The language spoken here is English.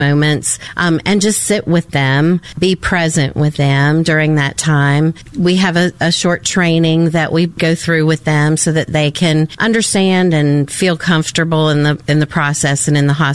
moments, and just sit with them, be present with them during that time. We have a short training that we go through with them so that they can understand and feel comfortable in the process and in the hospital